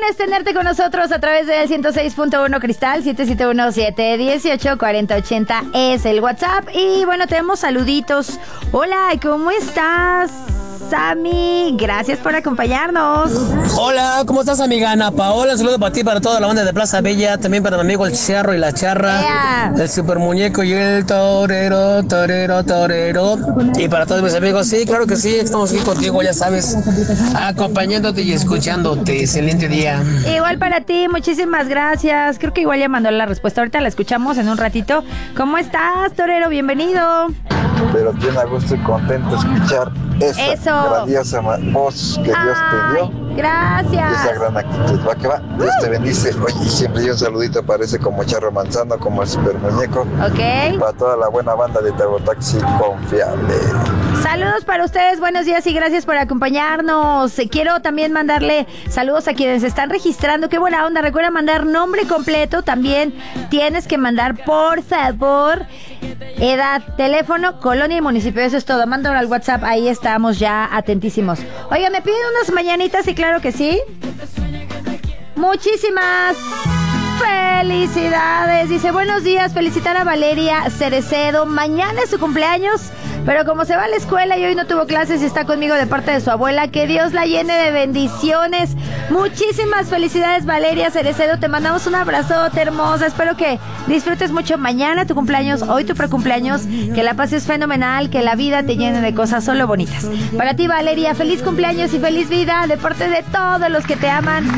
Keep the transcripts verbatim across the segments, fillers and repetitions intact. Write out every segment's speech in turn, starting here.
es tenerte con nosotros a través del ciento seis punto uno Cristal. Siete siete uno, siete uno ocho, cuatro cero ocho cero es el WhatsApp. Y bueno, tenemos saluditos. Hola, ¿cómo estás, Sammy? Gracias por acompañarnos. Hola, ¿cómo estás, amiga Ana Paola? Saludos para ti, para toda la banda de Plaza Bella, también para mi amigo el Charro y la Charra, yeah. el Super Muñeco y el Torero, Torero, Torero. Y para todos mis amigos, sí, claro que sí, estamos aquí contigo, ya sabes, acompañándote y escuchándote. Excelente día. Igual para ti, muchísimas gracias. Creo que igual ya mandó la respuesta, ahorita la escuchamos en un ratito. ¿Cómo estás, Torero? Bienvenido. Pero bien a gusto y contento escuchar esa Eso. grandiosa voz que Dios Ay, te dio. Gracias. Y esa gran actitud. Va que va. Dios te bendice. Oye, y siempre hay un saludito, parece como Charro Manzano, como el Super Muñeco. Ok. Para toda la buena banda de Taxi Confiable. Saludos para ustedes, buenos días y gracias por acompañarnos. Quiero también mandarle saludos a quienes se están registrando. Qué buena onda. Recuerda mandar nombre completo. También tienes que mandar, por favor, edad, teléfono, colonia y municipio. Eso es todo. Mándalo al WhatsApp. Ahí estamos ya atentísimos. Oiga, ¿me piden unas mañanitas? Y claro que sí. Muchísimas felicidades. Dice, buenos días, felicitar a Valeria Cerecedo. Mañana es su cumpleaños, pero como se va a la escuela y hoy no tuvo clases y está conmigo de parte de su abuela, que Dios la llene de bendiciones. Muchísimas felicidades, Valeria Cerecedo. Te mandamos un abrazote, hermosa. Espero que disfrutes mucho mañana tu cumpleaños, hoy tu precumpleaños, que la pases fenomenal, que la vida te llene de cosas solo bonitas. Para ti, Valeria, feliz cumpleaños y feliz vida de parte de todos los que te aman.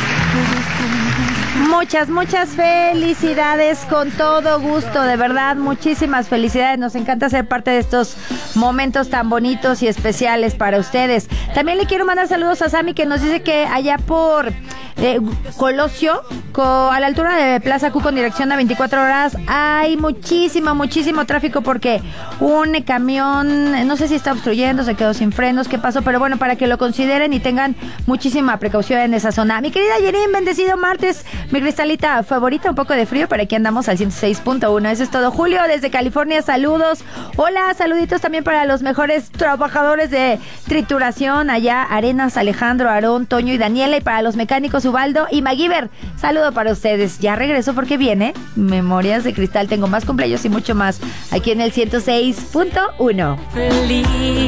Muchas, muchas felicidades, con todo gusto, de verdad, muchísimas felicidades. Nos encanta ser parte de estos momentos tan bonitos y especiales para ustedes. También le quiero mandar saludos a Sammy, que nos dice que allá por eh, Colosio, co, a la altura de Plaza Q con dirección a veinticuatro horas, hay muchísimo, muchísimo tráfico porque un camión, no sé si está obstruyendo, se quedó sin frenos, qué pasó, pero bueno, para que lo consideren y tengan muchísima precaución en esa zona. Mi querida Yerin, bendecido martes. Mi cristalita favorita, un poco de frío, pero aquí andamos al ciento seis punto uno. Eso es todo. Julio, desde California, saludos. Hola, saluditos también para los mejores trabajadores de trituración allá, Arenas, Alejandro, Aarón, Toño y Daniela, y para los mecánicos Ubaldo y Maguiber. Saludo para ustedes. Ya regreso porque viene Memorias de Cristal. Tengo más cumpleaños y mucho más aquí en el ciento seis punto uno. Feliz.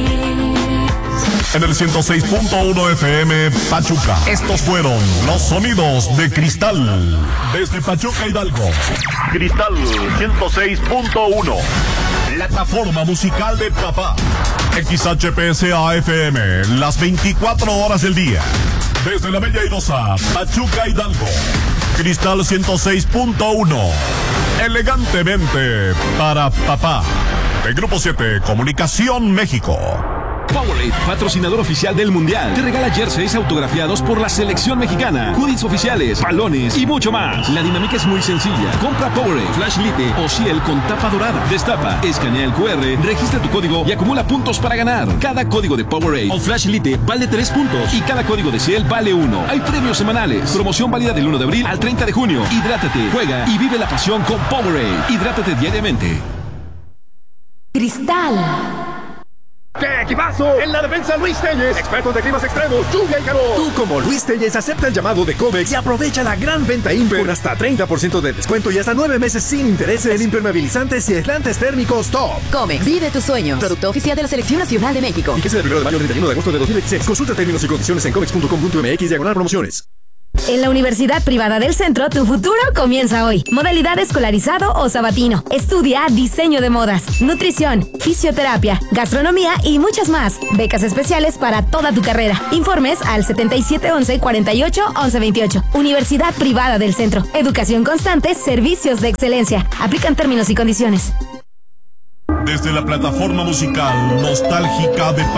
En el ciento seis punto uno F M Pachuca. Estos fueron los sonidos de Cristal. Desde Pachuca, Hidalgo. Cristal ciento seis punto uno. Plataforma musical de papá. X H P S A F M. Las veinticuatro horas del día. Desde la bella Idosa, Pachuca, Hidalgo. Cristal ciento seis punto uno. Elegantemente para papá. De Grupo siete, Comunicación México. Powerade, patrocinador oficial del Mundial, te regala jerseys autografiados por la selección mexicana, hoodies oficiales, balones y mucho más. La dinámica es muy sencilla. Compra Powerade, Flash Lite o Ciel con tapa dorada. Destapa, escanea el cu erre, registra tu código y acumula puntos para ganar. Cada código de Powerade o Flash Lite vale tres puntos y cada código de Ciel vale uno. Hay premios semanales. Promoción válida del uno de abril al treinta de junio. Hidrátate, juega y vive la pasión con Powerade. Hidrátate diariamente. Cristal. ¡Qué equipazo! En la defensa, Luis Telles, expertos de climas extremos, lluvia y calor. Tú, como Luis Telles, acepta el llamado de Comex y aprovecha la gran venta Imper con hasta treinta por ciento de descuento y hasta nueve meses sin intereses en impermeabilizantes y aislantes térmicos top. Comex, vive tus sueños. Producto oficial de la Selección Nacional de México. Y que sea del primero de mayo al treinta y uno de agosto de dos mil dieciséis. Consulta términos y condiciones en comex punto com punto mx diagonal promociones. En la Universidad Privada del Centro, tu futuro comienza hoy. Modalidad escolarizado o sabatino. Estudia diseño de modas, nutrición, fisioterapia, gastronomía y muchas más. Becas especiales para toda tu carrera. Informes al setenta y siete once, cuarenta y ocho, once veintiocho. Universidad Privada del Centro. Educación constante, servicios de excelencia. Aplican términos y condiciones. Desde la plataforma musical nostálgica de